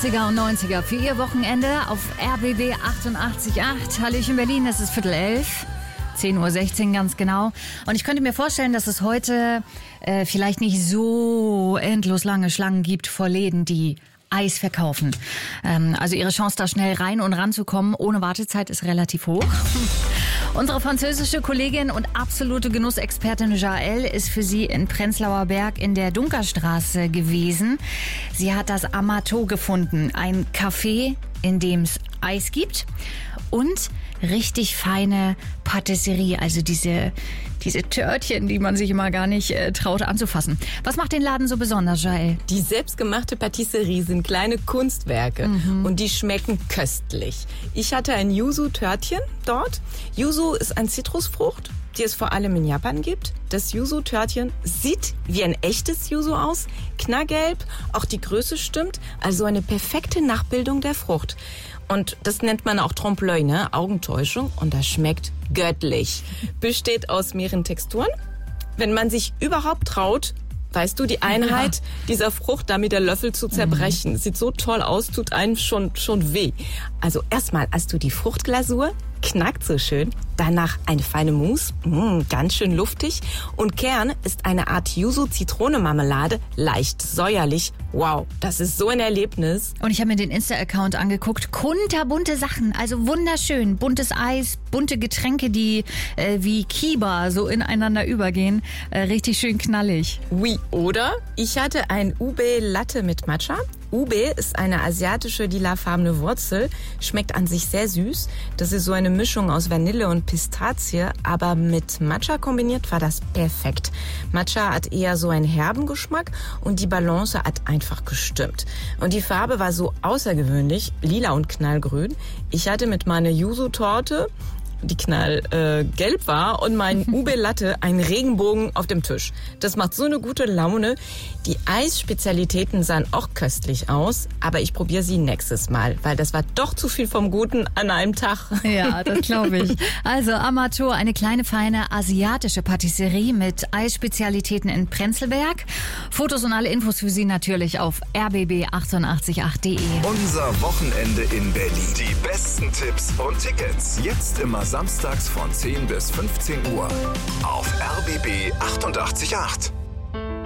80er und 90er für Ihr Wochenende auf RBB 88.8. Hallöchen Berlin, es ist 10:11. 10:16 Uhr ganz genau. Und ich könnte mir vorstellen, dass es heute vielleicht nicht so endlos lange Schlangen gibt vor Läden, die Eis verkaufen. Also Ihre Chance, da schnell rein und ranzukommen ohne Wartezeit ist relativ hoch. Unsere französische Kollegin und absolute Genussexpertin Jael ist für Sie in Prenzlauer Berg in der Dunkerstraße gewesen. Sie hat das Amato gefunden, ein Café, in dem es Eis gibt und richtig feine Patisserie, also diese Törtchen, die man sich immer gar nicht traut anzufassen. Was macht den Laden so besonders, Jael? Die selbstgemachte Patisserie sind kleine Kunstwerke und die schmecken köstlich. Ich hatte ein Yuzu-Törtchen dort. Yuzu ist eine Zitrusfrucht, die es vor allem in Japan gibt. Das Yuzu-Törtchen sieht wie ein echtes Yuzu aus, knallgelb, auch die Größe stimmt, also eine perfekte Nachbildung der Frucht. Und das nennt man auch Trompe-l'œil, ne? Augentäuschung. Und das schmeckt göttlich. Besteht aus mehreren Texturen. Wenn man sich überhaupt traut, weißt du, die Einheit dieser Frucht da mit der Löffel zu zerbrechen. Sieht so toll aus, tut einem schon weh. Also erstmal hast du die Fruchtglasur, knackt so schön. Danach eine feine Mousse, ganz schön luftig. Und Kern ist eine Art Yuzu-Zitrone-Marmelade, leicht säuerlich. Wow, das ist so ein Erlebnis. Und ich habe mir den Insta-Account angeguckt. Kunterbunte Sachen, also wunderschön. Buntes Eis, bunte Getränke, die wie Kiba so ineinander übergehen. Richtig schön knallig. Oui, oder? Ich hatte ein Ube-Latte mit Matcha. Ube ist eine asiatische lilafarbene Wurzel, schmeckt an sich sehr süß. Das ist so eine Mischung aus Vanille und Pistazie, aber mit Matcha kombiniert war das perfekt. Matcha hat eher so einen herben Geschmack und die Balance hat einfach gestimmt. Und die Farbe war so außergewöhnlich, lila und knallgrün. Ich hatte mit meiner Yuzu-Torte, die knallgelb war, und mein Ube-Latte einen Regenbogen auf dem Tisch. Das macht so eine gute Laune. Die Eisspezialitäten sahen auch köstlich aus, aber ich probiere sie nächstes Mal, weil das war doch zu viel vom Guten an einem Tag. Ja, das glaube ich. Also Amato, eine kleine, feine asiatische Patisserie mit Eisspezialitäten in Prenzlberg. Fotos und alle Infos für Sie natürlich auf rbb888.de. Unser Wochenende in Berlin. Die besten Tipps und Tickets. Jetzt immer samstags von 10 bis 15 Uhr auf RBB 88.8.